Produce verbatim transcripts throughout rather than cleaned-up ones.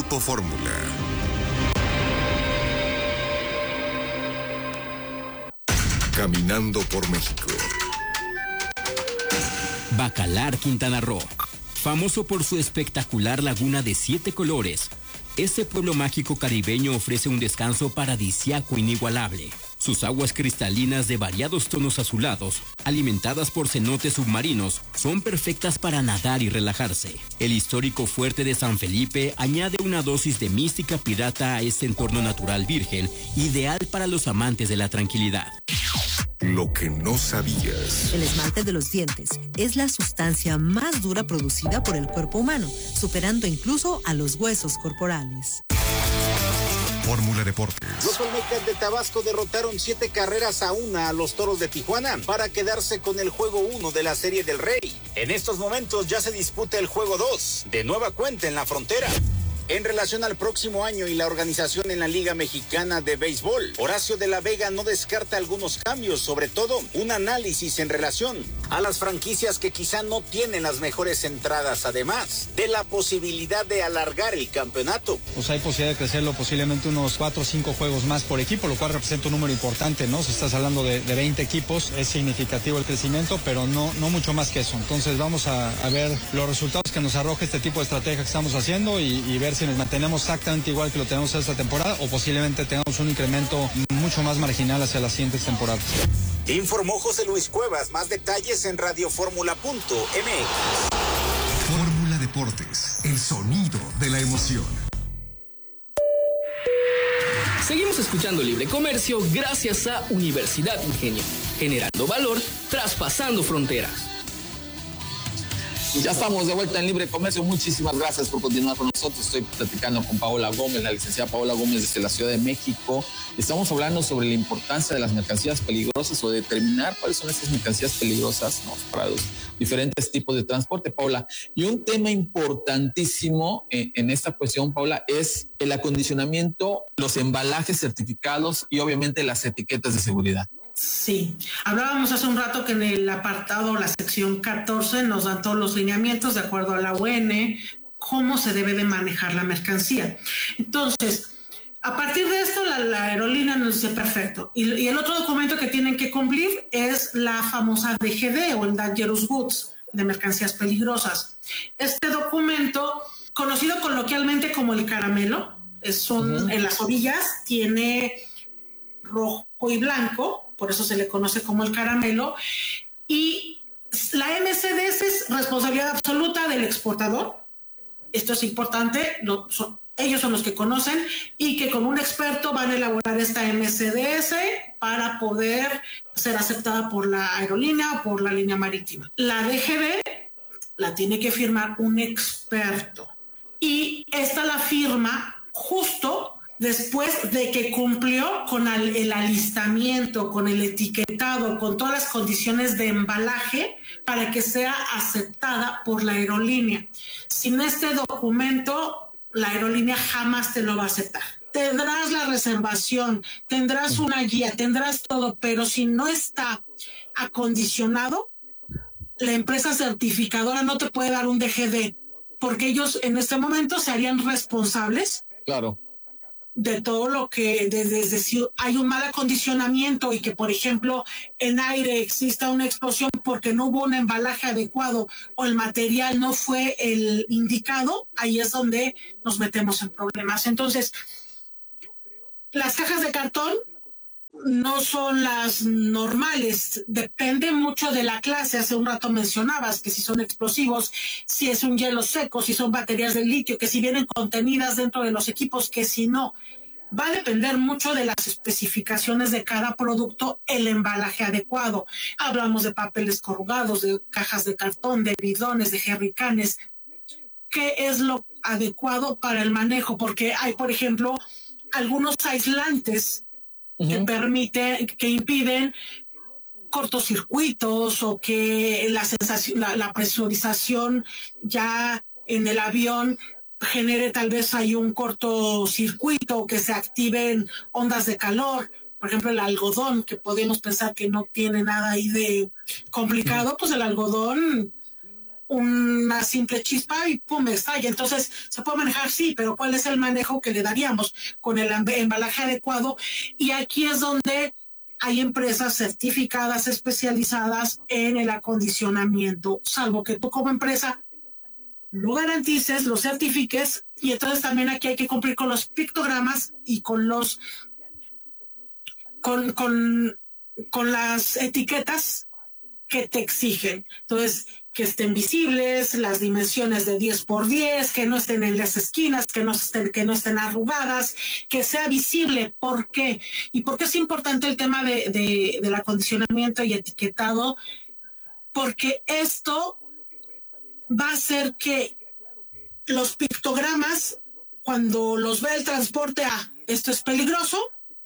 Grupo Fórmula. Caminando por México. Bacalar, Quintana Roo. Famoso por su espectacular laguna de siete colores, este pueblo mágico caribeño ofrece un descanso paradisíaco inigualable. Sus aguas cristalinas de variados tonos azulados, alimentadas por cenotes submarinos, son perfectas para nadar y relajarse. El histórico fuerte de San Felipe añade una dosis de mística pirata a este entorno natural virgen, ideal para los amantes de la tranquilidad. Lo que no sabías. El esmalte de los dientes es la sustancia más dura producida por el cuerpo humano, superando incluso a los huesos corporales. Fórmula Deportes. Los Olmecas de Tabasco derrotaron siete carreras a una a los Toros de Tijuana para quedarse con el juego uno de la Serie del Rey. En estos momentos ya se disputa el juego dos, de nueva cuenta en la frontera. En relación al próximo año y la organización en la Liga Mexicana de Béisbol, Horacio de la Vega no descarta algunos cambios, sobre todo un análisis en relación a las franquicias que quizá no tienen las mejores entradas, además de la posibilidad de alargar el campeonato. Pues hay posibilidad de crecerlo posiblemente unos cuatro o cinco juegos más por equipo, lo cual representa un número importante, ¿no? Si estás hablando de, de veinte equipos, es significativo el crecimiento, pero no, no mucho más que eso. Entonces vamos a, a ver los resultados que nos arroje este tipo de estrategia que estamos haciendo y, y ver si nos mantenemos exactamente igual que lo tenemos esta temporada o posiblemente tengamos un incremento mucho más marginal hacia las siguientes temporadas. Informó José Luis Cuevas. Más detalles en radioformula punto m x. Fórmula Deportes, el sonido de la emoción. Seguimos escuchando Libre Comercio gracias a Universidad Ingenio, generando valor, traspasando fronteras. Ya estamos de vuelta en Libre Comercio. Muchísimas gracias por continuar con nosotros. Estoy platicando con Paola Gómez, la licenciada Paola Gómez desde la Ciudad de México. Estamos hablando sobre la importancia de las mercancías peligrosas o determinar cuáles son esas mercancías peligrosas, ¿no?, para los diferentes tipos de transporte, Paola. Y un tema importantísimo en, en esta cuestión, Paola, es el acondicionamiento, los embalajes certificados y obviamente las etiquetas de seguridad. Sí, hablábamos hace un rato que en el apartado, la sección catorce, nos dan todos los lineamientos de acuerdo a la U N, cómo se debe de manejar la mercancía. Entonces, a partir de esto, la, la aerolínea nos dice perfecto. Y, y el otro documento que tienen que cumplir es la famosa D G D o el Dangerous Goods, de mercancías peligrosas. Este documento, conocido coloquialmente como el caramelo, es son, uh-huh. en las orillas tiene rojo y blanco, por eso se le conoce como el caramelo, y la M C D S es responsabilidad absoluta del exportador. Esto es importante, lo, son, ellos son los que conocen y que con un experto van a elaborar esta M C D S para poder ser aceptada por la aerolínea o por la línea marítima. La D G D la tiene que firmar un experto y esta la firma justo después de que cumplió con el, el alistamiento, con el etiquetado, con todas las condiciones de embalaje para que sea aceptada por la aerolínea. Sin este documento, la aerolínea jamás te lo va a aceptar. Tendrás la reservación, tendrás una guía, tendrás todo, pero si no está acondicionado, la empresa certificadora no te puede dar un D G D, porque ellos en este momento se harían responsables. Claro. De todo lo que, desde de, de, si hay un mal acondicionamiento y que, por ejemplo, en aire exista una explosión porque no hubo un embalaje adecuado o el material no fue el indicado, ahí es donde nos metemos en problemas. Entonces, las cajas de cartón no son las normales, depende mucho de la clase. Hace un rato mencionabas que si son explosivos, si es un hielo seco, si son baterías de litio, que si vienen contenidas dentro de los equipos, que si no. Va a depender mucho de las especificaciones de cada producto, el embalaje adecuado. Hablamos de papeles corrugados, de cajas de cartón, de bidones, de jerrycanes. ¿Qué es lo adecuado para el manejo? Porque hay, por ejemplo, algunos aislantes que permite, que impiden cortocircuitos o que la sensación, la, la presurización ya en el avión genere tal vez hay un cortocircuito o que se activen ondas de calor. Por ejemplo, el algodón, que podemos pensar que no tiene nada ahí de complicado, pues el algodón una simple chispa y pum, estalla. Entonces, se puede manejar, sí, pero ¿cuál es el manejo que le daríamos con el embalaje adecuado? Y aquí es donde hay empresas certificadas, especializadas en el acondicionamiento, salvo que tú como empresa lo garantices, lo certifiques, y entonces también aquí hay que cumplir con los pictogramas y con los con, con, con las etiquetas que te exigen. Entonces, que estén visibles, las dimensiones de diez por diez, que no estén en las esquinas, que no estén, que no estén arrugadas, que sea visible. ¿Por qué? ¿Y por qué es importante el tema de, de, del acondicionamiento y etiquetado? Porque esto va a hacer que los pictogramas, cuando los ve el transporte, ah, esto es peligroso,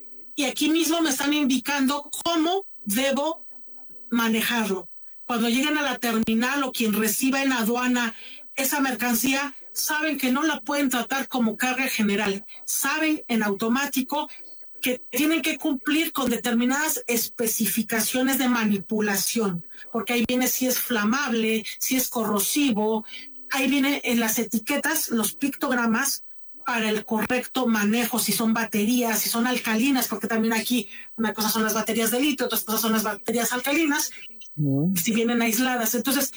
y aquí mismo me están indicando cómo debo manejarlo. Cuando lleguen a la terminal o quien reciba en aduana esa mercancía, saben que no la pueden tratar como carga general. Saben en automático que tienen que cumplir con determinadas especificaciones de manipulación, porque ahí viene si es flamable, si es corrosivo, ahí viene en las etiquetas los pictogramas para el correcto manejo, si son baterías, si son alcalinas, porque también aquí una cosa son las baterías de litio, otras cosas son las baterías alcalinas, mm. si vienen aisladas. Entonces,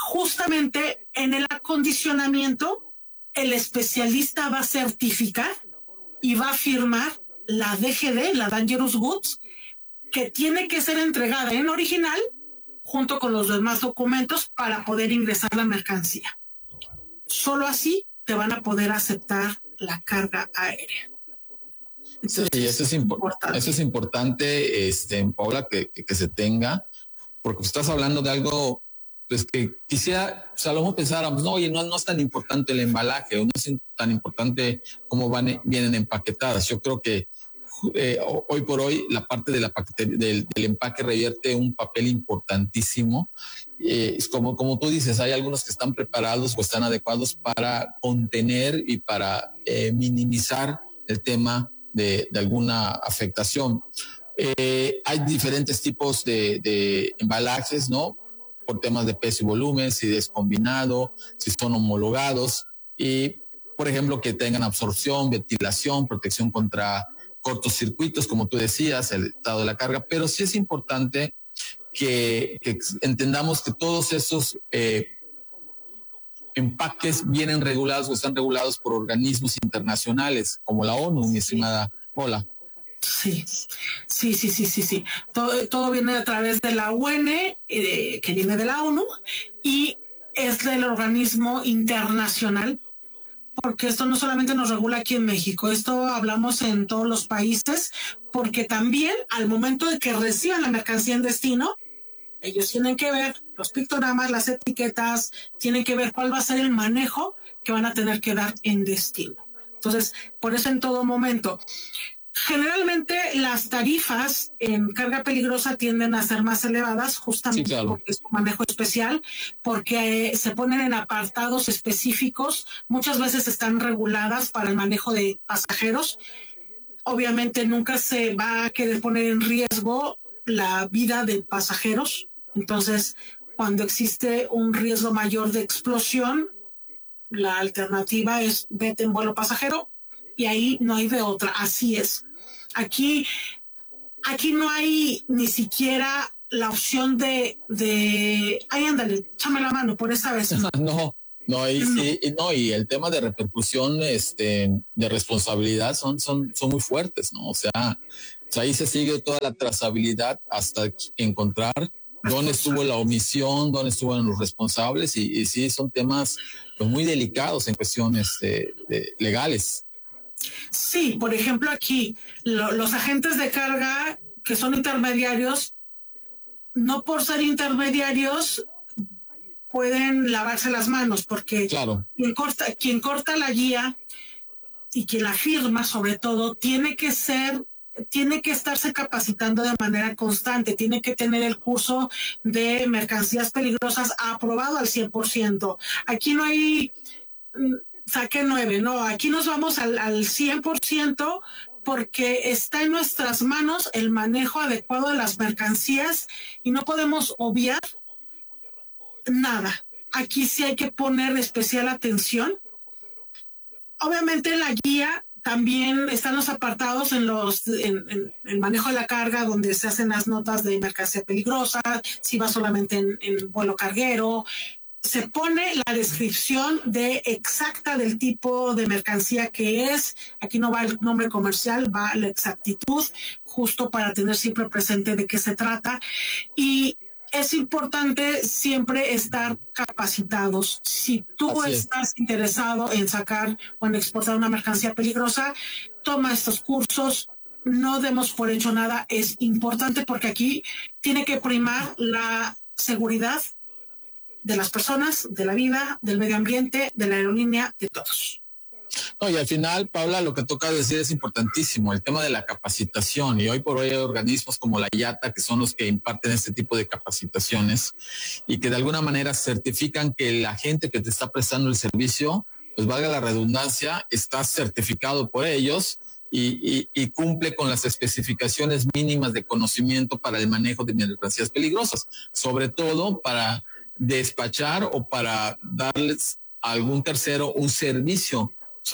justamente en el acondicionamiento, el especialista va a certificar y va a firmar la D G D, la Dangerous Goods, que tiene que ser entregada en original junto con los demás documentos para poder ingresar la mercancía. Solo así te van a poder aceptar la carga aérea. Entonces, sí, eso es, impo- importante. eso es importante, este, Paula, que, que, que se tenga, porque estás hablando de algo pues que quisiera, o sea, luego pensáramos, no, oye, no, no es tan importante el embalaje, o no es tan importante cómo van, vienen empaquetadas. Yo creo que eh, hoy por hoy la parte de la del, del empaque revierte un papel importantísimo. Eh, es como, como tú dices, hay algunos que están preparados o están adecuados para contener y para eh, minimizar el tema de, de alguna afectación. Eh, hay diferentes tipos de, de embalajes, ¿no? Por temas de peso y volumen, si es combinado, si son homologados y, por ejemplo, que tengan absorción, ventilación, protección contra cortocircuitos, como tú decías, el estado de la carga, pero sí es importante que, que entendamos que todos esos eh, empaques vienen regulados o están regulados por organismos internacionales, como la ONU, mi estimada Paula. Sí, sí, sí, sí, sí, sí. Todo, todo viene a través de la U N, eh, que viene de la ONU, y es del organismo internacional, porque esto no solamente nos regula aquí en México, esto hablamos en todos los países, porque también al momento de que reciban la mercancía en destino, ellos tienen que ver los pictogramas, las etiquetas, tienen que ver cuál va a ser el manejo que van a tener que dar en destino. Entonces, por eso en todo momento... Generalmente las tarifas en carga peligrosa tienden a ser más elevadas, justamente sí, claro. porque es un manejo especial, porque eh, se ponen en apartados específicos, muchas veces están reguladas para el manejo de pasajeros. Obviamente nunca se va a querer poner en riesgo la vida de pasajeros, entonces cuando existe un riesgo mayor de explosión, la alternativa es vete en vuelo pasajero y ahí no hay de otra, así es. Aquí, aquí no hay ni siquiera la opción de, de, ay, ándale, échame la mano por esa vez. No, no, y, no. Y, no, y el tema de repercusión, este, de responsabilidad son, son, son muy fuertes, ¿no? O sea, o sea, ahí se sigue toda la trazabilidad hasta encontrar dónde estuvo la omisión, dónde estuvieron los responsables, y, y sí, son temas pues, muy delicados en cuestiones de, de legales. Sí, por ejemplo aquí, lo, los agentes de carga que son intermediarios, no por ser intermediarios pueden lavarse las manos, porque claro. quien corta, quien corta la guía y quien la firma sobre todo, tiene que ser, tiene que estarse capacitando de manera constante, tiene que tener el curso de mercancías peligrosas aprobado al cien por ciento. Aquí no hay... saque nueve, no, aquí nos vamos al, al cien por ciento porque está en nuestras manos el manejo adecuado de las mercancías y no podemos obviar nada. aquí sí hay que poner especial atención. Obviamente en la guía también están los apartados en los en, en el manejo de la carga, donde se hacen las notas de mercancía peligrosa, si va solamente en, en vuelo carguero. Se pone la descripción de exacta del tipo de mercancía que es. Aquí no va el nombre comercial, va la exactitud, justo para tener siempre presente de qué se trata. Y es importante siempre estar capacitados. Si tú Así estás es. interesado en sacar o en exportar una mercancía peligrosa, toma estos cursos. No demos por hecho nada. Es importante porque aquí tiene que primar la seguridad de las personas, de la vida, del medio ambiente, de la aerolínea, de todos. No, y al final, Paula, lo que toca decir es importantísimo, el tema de la capacitación. Y hoy por hoy hay organismos como la I A T A que son los que imparten este tipo de capacitaciones y que de alguna manera certifican que la gente que te está prestando el servicio, pues valga la redundancia, está certificado por ellos y, y, y cumple con las especificaciones mínimas de conocimiento para el manejo de mercancías peligrosas, sobre todo para despachar o para darles a algún tercero un servicio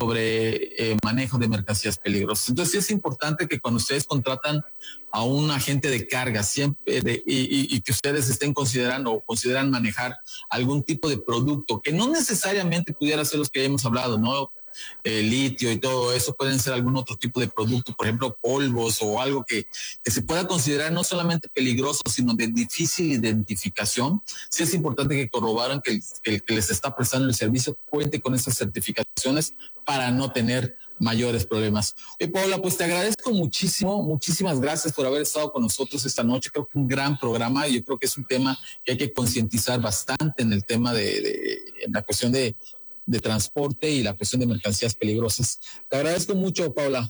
sobre eh, manejo de mercancías peligrosas. Entonces sí es importante que cuando ustedes contratan a un agente de carga siempre de, y, y, y que ustedes estén considerando o consideran manejar algún tipo de producto que no necesariamente pudiera ser los que hemos hablado, ¿no? El litio y todo eso, pueden ser algún otro tipo de producto, por ejemplo, polvos o algo que, que se pueda considerar no solamente peligroso, sino de difícil identificación. Sí es importante que corroboren que el, que el que les está prestando el servicio cuente con esas certificaciones para no tener mayores problemas. Oye, Paula, pues te agradezco muchísimo, muchísimas gracias por haber estado con nosotros esta noche. Creo que un gran programa y yo creo que es un tema que hay que concientizar bastante en el tema de, de en la cuestión de de transporte y la cuestión de mercancías peligrosas. Te agradezco mucho, Paula.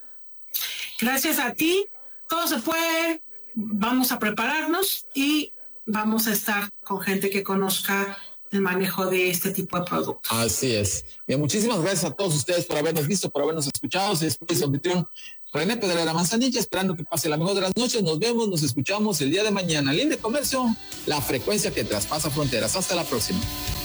Gracias a ti. Todo se puede. Vamos a prepararnos y vamos a estar con gente que conozca el manejo de este tipo de productos. Así es. Bien, muchísimas gracias a todos ustedes por habernos visto, por habernos escuchado. Se despide su anfitrión René Pedrera Manzanilla, esperando que pase la mejor de las noches. Nos vemos, nos escuchamos el día de mañana. Libre Comercio, la frecuencia que traspasa fronteras. Hasta la próxima.